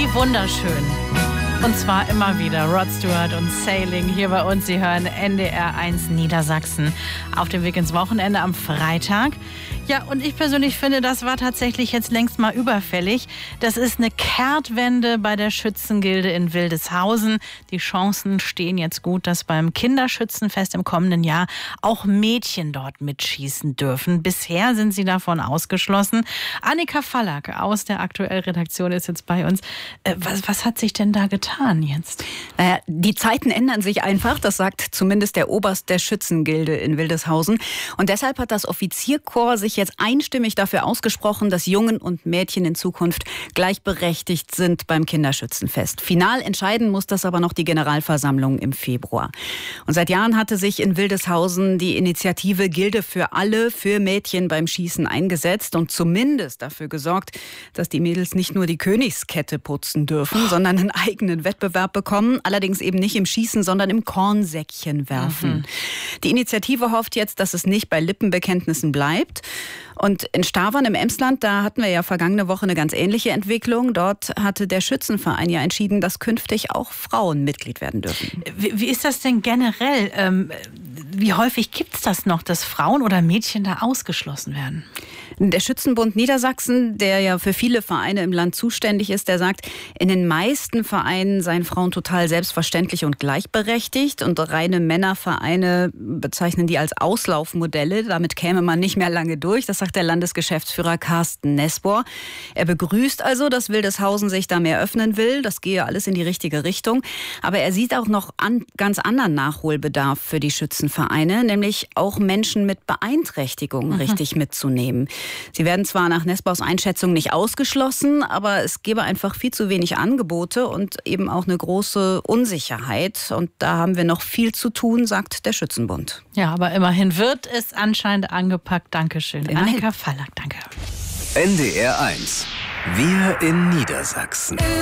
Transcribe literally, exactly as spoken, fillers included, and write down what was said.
Wie wunderschön. Und zwar immer wieder Rod Stewart und Sailing hier bei uns. Sie hören N D R eins Niedersachsen auf dem Weg ins Wochenende am Freitag. Ja, und ich persönlich finde, das war tatsächlich jetzt längst mal überfällig. Das ist eine Kehrtwende bei der Schützengilde in Wildeshausen. Die Chancen stehen jetzt gut, dass beim Kinderschützenfest im kommenden Jahr auch Mädchen dort mitschießen dürfen. Bisher sind sie davon ausgeschlossen. Annika Fallack aus der Aktuell-Redaktion ist jetzt bei uns. Äh, was, was hat sich denn da getan jetzt? Naja, die Zeiten ändern sich einfach, das sagt zumindest der Oberst der Schützengilde in Wildeshausen. Und deshalb hat das Offizierkorps sich jetzt einstimmig dafür ausgesprochen, dass Jungen und Mädchen in Zukunft gleichberechtigt sind beim Kinderschützenfest. Final entscheiden muss das aber noch die Generalversammlung im Februar. Und seit Jahren hatte sich in Wildeshausen die Initiative Gilde für alle für Mädchen beim Schießen eingesetzt und zumindest dafür gesorgt, dass die Mädels nicht nur die Königskette putzen dürfen, sondern einen eigenen Wettbewerb bekommen. Allerdings eben nicht im Schießen, sondern im Kornsäckchen werfen. Mhm. Die Initiative hofft jetzt, dass es nicht bei Lippenbekenntnissen bleibt. Und in Stavern im Emsland, da hatten wir ja vergangene Woche eine ganz ähnliche Entwicklung. Dort hatte der Schützenverein ja entschieden, dass künftig auch Frauen Mitglied werden dürfen. Wie, wie ist das denn generell? Ähm, wie häufig gibt es das noch, dass Frauen oder Mädchen da ausgeschlossen werden? Der Schützenbund Niedersachsen, der ja für viele Vereine im Land zuständig ist, der sagt, in den meisten Vereinen seien Frauen total selbstverständlich und gleichberechtigt. Und reine Männervereine bezeichnen die als Auslaufmodelle. Damit käme man nicht mehr lange durch. Das sagt der Landesgeschäftsführer Carsten Nesbor. Er begrüßt also, dass Wildeshausen sich da mehr öffnen will. Das gehe alles in die richtige Richtung. Aber er sieht auch noch an, ganz anderen Nachholbedarf für die Schützenvereine, nämlich auch Menschen mit Beeinträchtigung mhm. richtig mitzunehmen. Sie werden zwar nach Nesbors Einschätzung nicht ausgeschlossen, aber es gäbe einfach viel zu wenig Angebote und eben auch eine große Unsicherheit. Und da haben wir noch viel zu tun, sagt der Schützenbund. Ja, aber immerhin wird es anscheinend angepackt. Dankeschön. Immerhin. Annika Fallack, danke. N D R eins. Wir in Niedersachsen.